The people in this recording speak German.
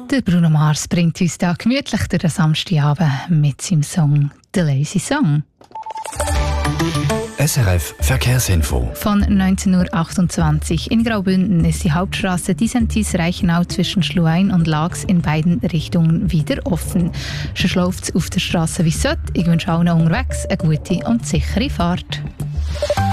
Der Bruno Mars bringt uns da gemütlich durch den Samstagabend mit seinem Song «The Lazy Song». SRF Verkehrsinfo. Von 19.28 Uhr in Graubünden ist die Hauptstraße Disentis-Reichenau zwischen Schluein und Laax in beiden Richtungen wieder offen. Schon läuft es auf der Straße wie sollte. Ich wünsche allen unterwegs eine gute und sichere Fahrt.